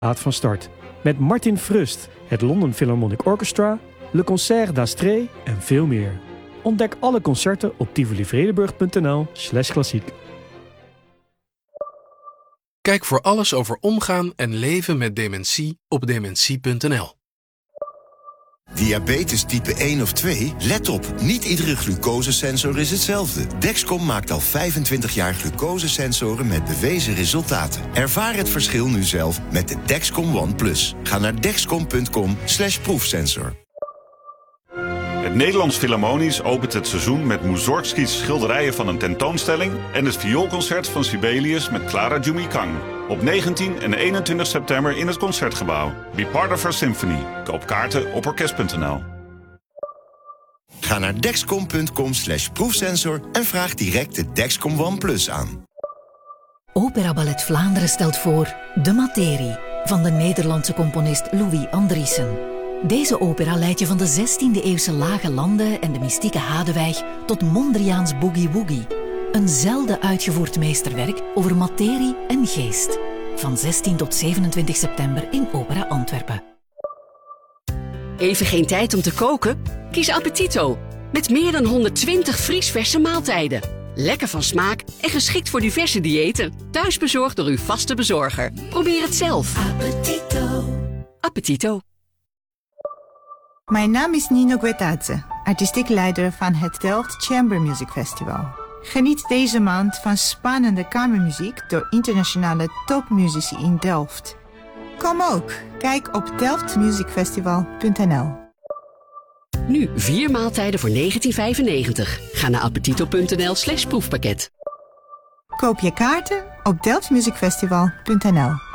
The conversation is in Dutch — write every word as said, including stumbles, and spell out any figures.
gaat van start. Met Martin Frust, het London Philharmonic Orchestra, Le Concert d'Astrée en veel meer. Ontdek alle concerten op tivolivredenburg.nl slash klassiek. Kijk voor alles over omgaan en leven met dementie op dementie punt n l. Diabetes type één of twee? Let op, niet iedere glucosesensor is hetzelfde. Dexcom maakt al vijfentwintig jaar glucosesensoren met bewezen resultaten. Ervaar het verschil nu zelf met de Dexcom One Plus. Ga naar dexcom punt com slash proefsensor. Het Nederlands Philharmonisch opent het seizoen met Mussorgskis schilderijen van een tentoonstelling en het vioolconcert van Sibelius met Clara Jumikang. Op negentien en eenentwintig september in het Concertgebouw. Be part of our symphony. Koop kaarten op orkest punt n l. Ga naar dexcom punt com slash proefsensor en vraag direct de Dexcom One Plus aan. Opera Ballet Vlaanderen stelt voor De Materie van de Nederlandse componist Louis Andriessen. Deze opera leidt je van de zestiende-eeuwse lage landen en de mystieke Hadewijk tot Mondriaans Boogie Woogie. Een zelden uitgevoerd meesterwerk over materie en geest. Van zestien tot zevenentwintig september in Opera Antwerpen. Even geen tijd om te koken? Kies Appetito. Met meer dan honderdtwintig vriesverse maaltijden. Lekker van smaak en geschikt voor diverse diëten. Thuisbezorgd door uw vaste bezorger. Probeer het zelf. Appetito. Appetito. Mijn naam is Nino Guetadze, artistiek leider van het Delft Chamber Music Festival. Geniet deze maand van spannende kamermuziek door internationale topmuzici in Delft. Kom ook, kijk op delft music festival punt n l. Nu vier maaltijden voor negentien vijfennegentig. Ga naar appetito punt n l slash proefpakket. Koop je kaarten op delft music festival punt n l.